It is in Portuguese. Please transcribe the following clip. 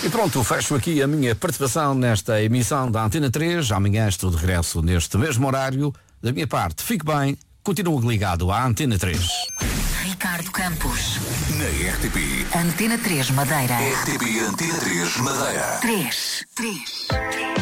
E pronto, fecho aqui a minha participação nesta emissão da Antena 3. Amanhã estou de regresso neste mesmo horário. Da minha parte, fique bem, continue ligado à Antena 3. Ricardo Campos. Na RTP. Antena 3 Madeira. RTP Antena 3 Madeira. 3.